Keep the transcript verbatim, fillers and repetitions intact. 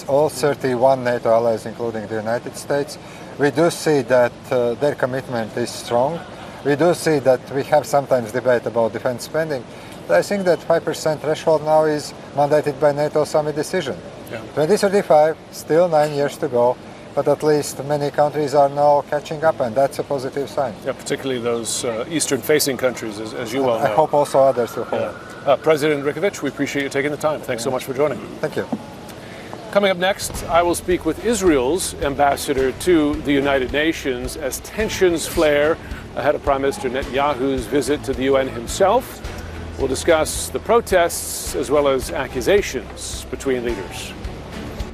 all thirty-one NATO allies, including the United States, we do see that uh, their commitment is strong. We do see that we have sometimes debate about defense spending. But I think that five percent threshold now is mandated by NATO summit decision. Yeah. twenty thirty-five, still nine years to go, but at least many countries are now catching up, and that's a positive sign. Yeah, particularly those uh, eastern-facing countries, as, as you well know. I hope also others will follow. Yeah. Uh, President Rickovic, we appreciate you taking the time. Thanks so much for joining. Thank you. Coming up next, I will speak with Israel's ambassador to the United Nations as tensions flare ahead of Prime Minister Netanyahu's visit to the U N himself. We'll discuss the protests as well as accusations between leaders.